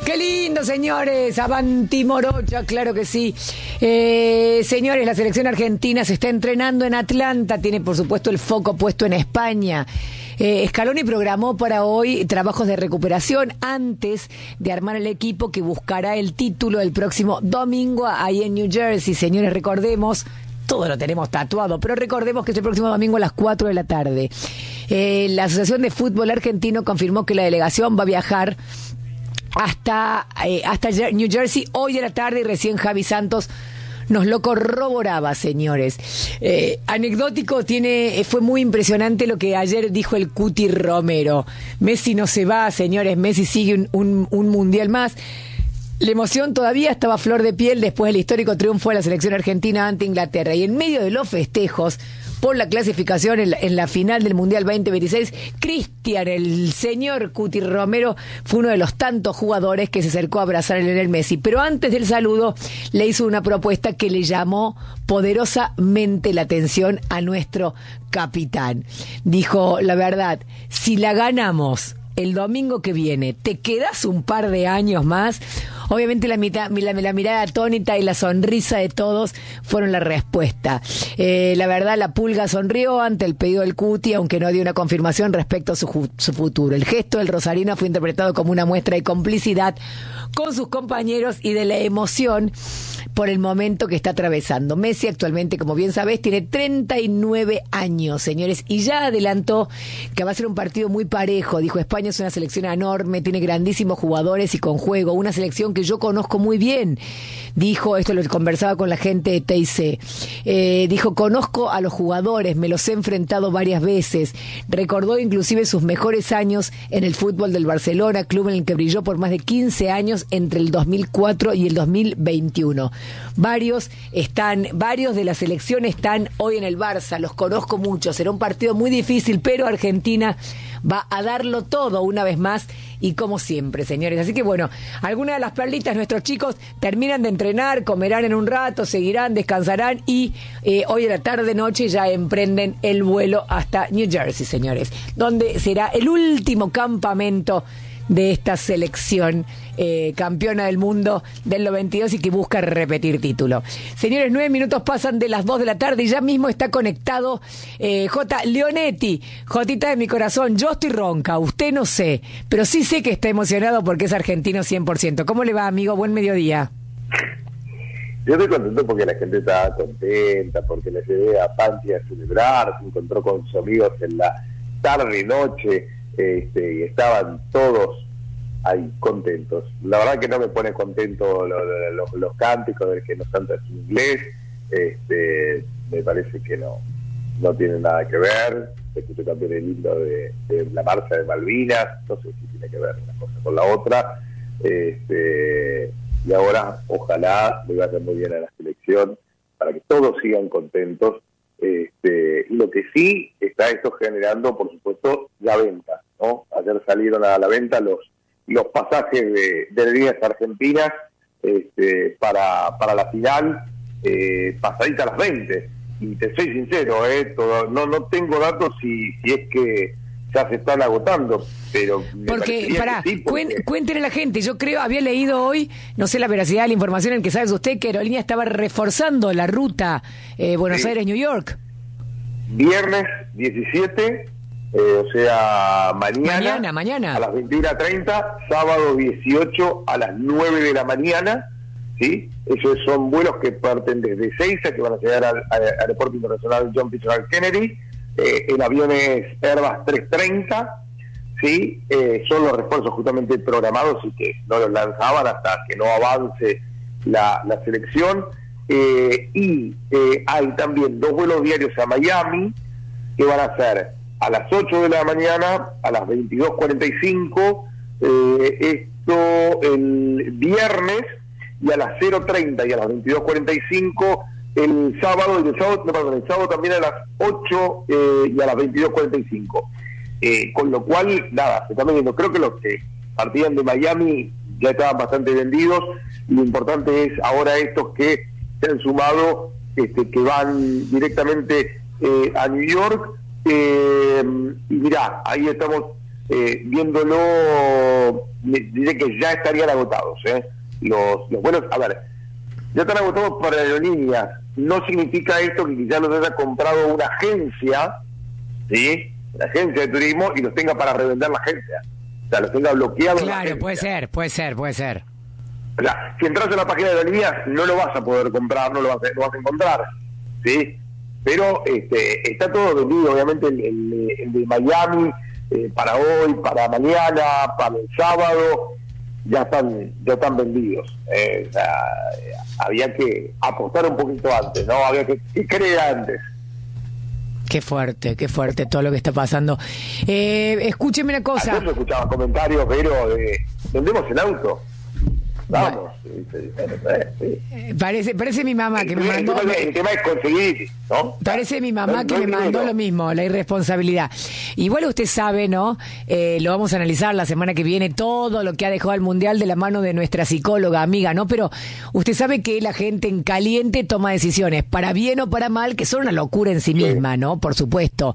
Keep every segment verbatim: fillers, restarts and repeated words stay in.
¡Qué lindo, señores! Avanti Morocha, claro que sí. Eh, señores, la selección argentina se está entrenando en Atlanta, tiene por supuesto el foco puesto en España. Eh, Scaloni programó para hoy trabajos de recuperación antes de armar el equipo que buscará el título el próximo domingo ahí en New Jersey. Señores, recordemos, todo lo tenemos tatuado, pero recordemos que es el próximo domingo a las cuatro de la tarde. Eh, la Asociación de Fútbol Argentino confirmó que la delegación va a viajar hasta, eh, hasta New Jersey hoy de la tarde, y recién Javi Santos nos lo corroboraba, señores. Eh, anecdótico tiene, fue muy impresionante lo que ayer dijo el Cuti Romero. Messi no se va, señores, Messi sigue un, un, un mundial más. La emoción todavía estaba a flor de piel después del histórico triunfo de la selección argentina ante Inglaterra, y en medio de los festejos por la clasificación en la, en la final del Mundial veinte veintiséis, Cristian, el señor Cuti Romero, fue uno de los tantos jugadores que se acercó a abrazar a Lionel Messi. Pero antes del saludo, le hizo una propuesta que le llamó poderosamente la atención a nuestro capitán. Dijo, la verdad, si la ganamos el domingo que viene, ¿te quedas un par de años más? Obviamente la, mitad, la, la mirada atónita y la sonrisa de todos fueron la respuesta. Eh, la verdad, la Pulga sonrió ante el pedido del Cuti, aunque no dio una confirmación respecto a su, su futuro. El gesto del rosarino fue interpretado como una muestra de complicidad con sus compañeros y de la emoción por el momento que está atravesando. Messi actualmente, como bien sabés, tiene treinta y nueve años, señores, y ya adelantó que va a ser un partido muy parejo. Dijo, España es una selección enorme, tiene grandísimos jugadores y con juego, una selección que yo conozco muy bien. Dijo, esto lo conversaba con la gente de T I C, eh, dijo, conozco a los jugadores, me los he enfrentado varias veces. Recordó inclusive sus mejores años en el fútbol del Barcelona, club en el que brilló por más de quince años entre el dos mil cuatro y el dos mil veintiuno. Varios están, varios de la selección están hoy en el Barça, los conozco mucho, será un partido muy difícil, pero Argentina va a darlo todo una vez más y como siempre, señores. Así que bueno, algunas de las perlitas, nuestros chicos terminan de entrenar, comerán en un rato, seguirán, descansarán y eh, hoy a la tarde noche ya emprenden el vuelo hasta New Jersey, señores, donde será el último campamento de esta selección eh, campeona del mundo del noventa y dos y que busca repetir título. Señores, nueve minutos pasan de las dos de la tarde y ya mismo está conectado eh, J. Leonetti. Jotita de mi corazón, yo estoy ronca, usted no sé, pero sí sé que está emocionado porque es argentino cien por ciento. ¿Cómo le va, amigo? Buen mediodía. Yo estoy contento porque la gente está contenta, porque le llevé a Panti a celebrar, se encontró con sus amigos en la tarde y noche, Este, y estaban todos ahí contentos. La verdad que no me pone contento los, los, los cánticos del que nos canta en inglés, este, me parece que no no tiene nada que ver. Escuché también el himno de, de la marcha de Malvinas, no sé si tiene que ver una cosa con la otra, este, y ahora ojalá le vaya muy bien a la selección para que todos sigan contentos. Este, lo que sí está esto generando, por supuesto, la venta, ¿no? Ayer salieron a la venta los los pasajes de, de líneas argentinas este, para para la final, eh, pasadita a las veinte. Y te soy sincero, eh, todo, no no tengo datos si, si es que ya se están agotando, pero porque para sí, porque... cuéntenle a la gente, yo creo, había leído hoy, no sé la veracidad de la información en que sabes usted, que Aerolínea estaba reforzando la ruta eh, Buenos sí. Aires-New York. Viernes diecisiete, eh, o sea, mañana, mañana, mañana, a las veintiuna treinta, sábado dieciocho a las nueve de la mañana, ¿sí? Esos son vuelos que parten desde Seiza, que van a llegar al, al Aeropuerto Internacional John Fitzgerald Kennedy, eh, en aviones Airbus trescientos treinta, ¿sí? Eh, son los refuerzos justamente programados y que no los lanzaban hasta que no avance la, la selección. Eh, y eh, hay también dos vuelos diarios a Miami que van a ser a las ocho de la mañana, a las veintidós cuarenta y cinco, eh, esto el viernes, y a las cero treinta y a las veintidós cuarenta y cinco el sábado, y el sábado, no, perdón, el sábado también a las ocho eh, y a las veintidós cuarenta y cinco. Eh, con lo cual, nada, se está vendiendo. Creo que los que partían de Miami ya estaban bastante vendidos, y lo importante es ahora estos que se han sumado, este, que van directamente eh, a New York, eh, y mirá, ahí estamos eh, viéndolo, dice que ya estarían agotados, ¿eh? Los, los vuelos, a ver, ya están agotados por aerolíneas. No significa esto que quizás los haya comprado una agencia, ¿sí? Una agencia de turismo y los tenga para revender la agencia. O sea, los tenga bloqueados. Claro, puede ser, puede ser, puede ser. O sea, si entras en la página de aerolíneas no lo vas a poder comprar, no lo vas a, lo vas a encontrar, ¿sí? Pero este, está todo vendido, obviamente el, el, el de Miami, eh, para hoy, para mañana, para el sábado, ya están ya están vendidos. Eh, o sea, había que apostar un poquito antes, ¿no? Había que, que creer antes. Qué fuerte, qué fuerte todo lo que está pasando. Eh, escúcheme una cosa. Ayer escuchaba comentarios, pero de vendemos el auto. Vamos. Sí, sí, sí. Eh, parece, parece mi mamá que el, me mandó. El tema, el tema es conseguir, ¿no? Parece mi mamá no, que no me mandó dinero. lo mismo, la irresponsabilidad. Igual usted sabe, ¿no? Eh, lo vamos a analizar la semana que viene, todo lo que ha dejado el Mundial de la mano de nuestra psicóloga amiga, ¿no? Pero usted sabe que la gente en caliente toma decisiones, para bien o para mal, que son una locura en sí misma, ¿no? Por supuesto.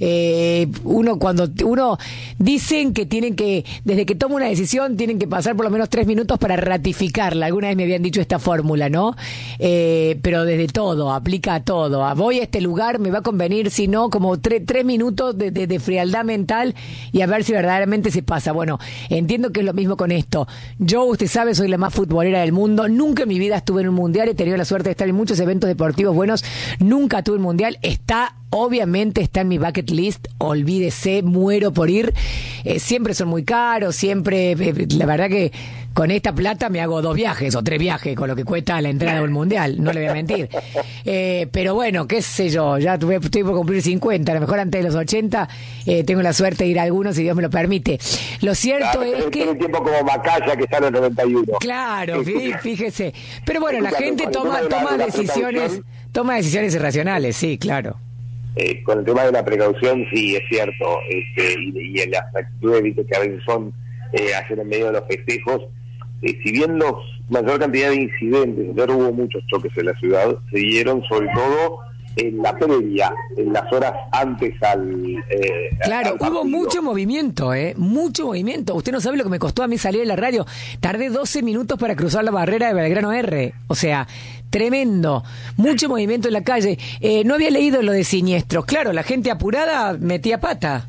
Eh, uno cuando uno dicen que tienen que, desde que toma una decisión, tienen que pasar por lo menos tres minutos para ratificarla. Alguna vez me habían dicho esta fórmula, ¿no? Eh, pero desde todo, aplica a todo. A voy a este lugar, me va a convenir, si no, como tre- tres minutos de, de, de frialdad mental y a ver si verdaderamente se pasa. Bueno, entiendo que es lo mismo con esto. Yo, usted sabe, soy la más futbolera del mundo. Nunca en mi vida estuve en un mundial, he tenido la suerte de estar en muchos eventos deportivos buenos. Nunca tuve un mundial. Está, obviamente, está en mi bucket list. Olvídese, muero por ir. Eh, siempre son muy caros, siempre, eh, la verdad que con esta plata me hago dos viajes o tres viajes con lo que cuesta la entrada al mundial, no le voy a mentir. Eh, pero bueno, qué sé yo, ya tuve, estoy por cumplir cincuenta, a lo mejor antes de los ochenta, eh, tengo la suerte de ir a algunos si Dios me lo permite. Lo cierto claro, es que... tiene tiempo como Macaya que está en los noventa y uno. Claro, fí- fíjese. Pero bueno, la Escucha, gente con el toma, tema de la- toma de la decisiones, precaución. toma decisiones irracionales, sí, claro. Eh, con el tema de la precaución, sí, es cierto, este, y, y en las actitudes, viste, que a veces son eh, hacer en medio de los festejos, eh, si bien los mayor cantidad de incidentes, ayer hubo muchos choques en la ciudad, se dieron sobre todo en la previa, en las horas antes al eh, Claro, al hubo partido. mucho movimiento, ¿eh? Mucho movimiento. Usted no sabe lo que me costó a mí salir de la radio. Tardé doce minutos para cruzar la barrera de Belgrano R. O sea, tremendo. Mucho movimiento en la calle. Eh, no había leído lo de siniestros. Claro, la gente apurada metía pata.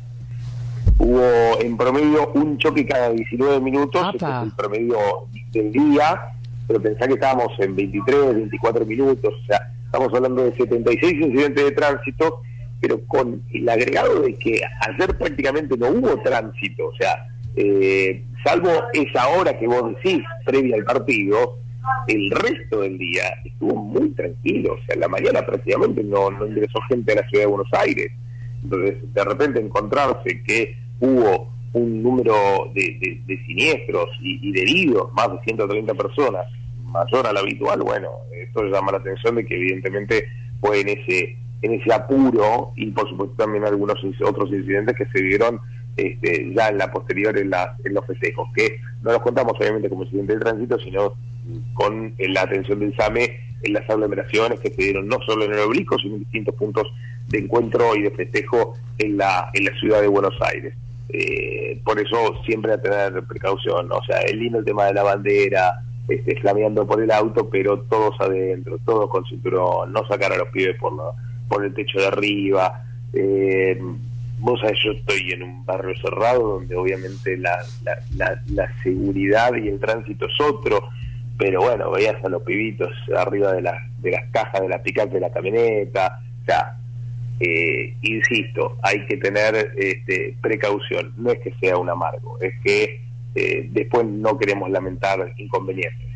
Hubo en promedio un choque cada diecinueve minutos, Apa. este es el promedio del día, pero pensá que estábamos en veintitrés, veinticuatro minutos, o sea, estamos hablando de setenta y seis incidentes de tránsito, pero con el agregado de que ayer prácticamente no hubo tránsito, o sea, eh, salvo esa hora que vos decís, previa al partido, el resto del día estuvo muy tranquilo, o sea, en la mañana prácticamente no, no ingresó gente a la ciudad de Buenos Aires. Entonces, de repente encontrarse que hubo un número de, de, de siniestros y, y de heridos, más de ciento treinta personas, mayor al habitual, bueno, esto llama la atención de que evidentemente fue en ese en ese apuro, y por supuesto también algunos otros incidentes que se dieron este, ya en la posterior en, la, en los festejos, que no los contamos obviamente como incidente de tránsito, sino con la atención del SAME en las aglomeraciones que se dieron no solo en el Obelisco, sino en distintos puntos de encuentro y de festejo en la en la ciudad de Buenos Aires. Eh, por eso siempre a tener precaución, ¿no? O sea, es lindo el tema de la bandera, este, flameando por el auto, pero todos adentro, todos con cinturón, no sacar a los pibes por, la, por el techo de arriba. Eh, vos sabés, yo estoy en un barrio cerrado donde obviamente la, la, la, la seguridad y el tránsito es otro, pero bueno, veías a los pibitos arriba de, la, de las cajas de la pick-up de la camioneta, o sea, eh, insisto, hay que tener este, precaución, no es que sea un amargo, es que eh, después no queremos lamentar inconvenientes.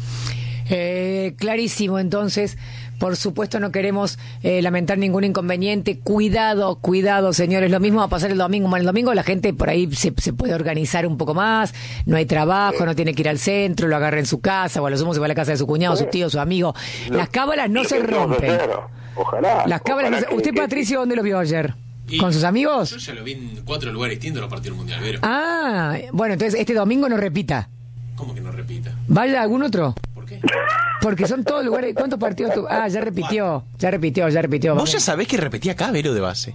Eh, clarísimo, entonces, por supuesto no queremos eh, lamentar ningún inconveniente. Cuidado, cuidado, señores. Lo mismo va a pasar el domingo. Bueno, el domingo la gente por ahí se, se puede organizar un poco más, no hay trabajo, no tiene que ir al centro, lo agarra en su casa, o a lo sumo se va a la casa de su cuñado, su tío, su amigo. Las cábalas no se rompen. Ojalá. Las cábalas no se... ¿Usted, Patricio, dónde lo vio ayer? Y ¿Con sus amigos? Yo ya lo vi en cuatro lugares distintos los partidos del Mundial, ¿vieron? Ah, bueno, entonces este domingo no repita. ¿Cómo que no repita? ¿Vaya a algún otro? ¿Por qué? Porque son todos lugares. ¿Cuántos partidos tuvo? Ah, ya repitió, ya repitió, ya repitió. Vos Vamos. ya sabés que repetía acá, Vero, de base.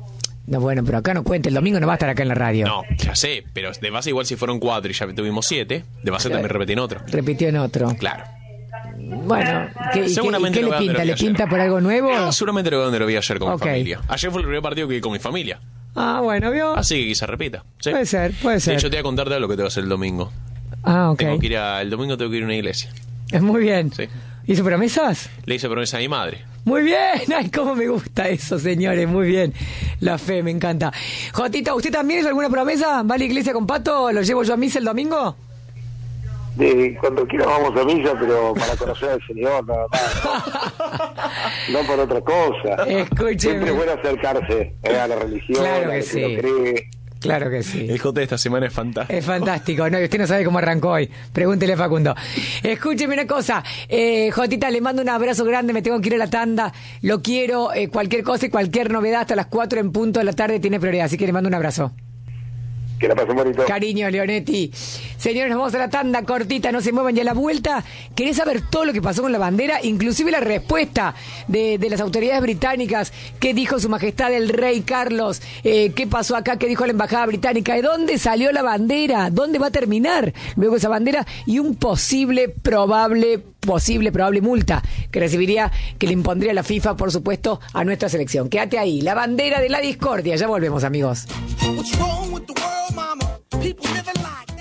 No, bueno, pero acá no cuenta, el domingo no va a estar acá en la radio. No, ya sé, pero de base igual si fueron cuatro y ya tuvimos siete, de base Claro. también repetí en otro. Repitió en otro. Claro. Bueno, ¿qué, y qué- y Seguramente qué lo le veo donde pinta? lo vi ¿Le ayer. pinta por algo nuevo? No, seguramente lo veo donde lo vi ayer con Ok. mi familia. Ayer fue el primer partido que vi con mi familia. Ah, bueno, ¿vio? Así que quizás repita. ¿sí? Puede ser, puede ser. Sí, yo te voy a contar de lo que te va a hacer el domingo. Ah, ok. Tengo que ir a, el domingo tengo que ir a una iglesia. Es muy bien. Sí. ¿Hizo promesas? Le hice promesa a mi madre. Muy bien, ay, cómo me gusta eso, señores, muy bien. La fe, me encanta. Jotita, ¿usted también hizo alguna promesa? ¿Va a la iglesia con Pato? ¿Lo llevo yo a misa el domingo? De, cuando quiera vamos a misa, pero para conocer al Señor, nada más. No por otra cosa. Escúcheme. Siempre es bueno acercarse eh, a la religión, Claro a que lo sí. que uno cree. Claro que sí. El J de esta semana es fantástico. Es fantástico, no, y usted no sabe cómo arrancó hoy. Pregúntele a Facundo. Escúcheme una cosa, eh, Jotita, le mando un abrazo grande, me tengo que ir a la tanda, lo quiero, eh, cualquier cosa y cualquier novedad hasta las cuatro en punto de la tarde tiene prioridad, así que le mando un abrazo. Que la pasen bonito. Cariño, Leonetti. Señores, nos vamos a la tanda cortita, no se muevan ya a la vuelta. ¿Querés saber todo lo que pasó con la bandera? Inclusive la respuesta de, de las autoridades británicas. ¿Qué dijo su majestad el rey Carlos? Eh, ¿Qué pasó acá? ¿Qué dijo la embajada británica? ¿De dónde salió la bandera? ¿Dónde va a terminar luego esa bandera? Y un posible, probable, posible, probable multa que recibiría, que le impondría la FIFA, por supuesto, a nuestra selección. Quédate ahí. La bandera de la discordia. Ya volvemos, amigos. What's wrong with the world, mama? People living like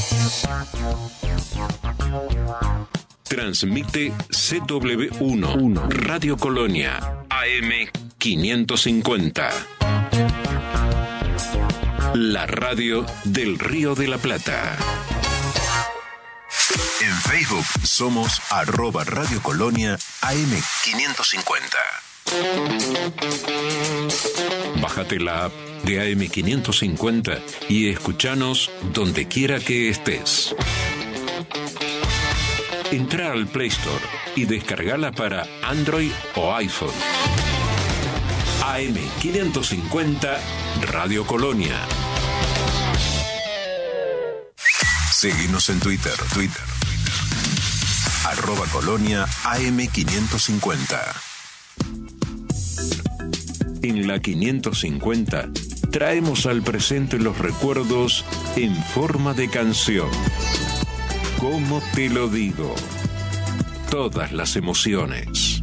that. Transmite C W uno, Radio Colonia, A M quinientos cincuenta. La radio del Río de la Plata. En Facebook somos arroba Radio Colonia A M quinientos cincuenta. Bájate la app de A M quinientos cincuenta y escuchanos donde quiera que estés. Entra al Play Store y descargala para Android o iPhone. A M quinientos cincuenta Radio Colonia. Seguinos en Twitter, Twitter, arroba Colonia A M quinientos cincuenta. En la quinientos cincuenta traemos al presente los recuerdos en forma de canción. ¿Cómo te lo digo? Todas las emociones.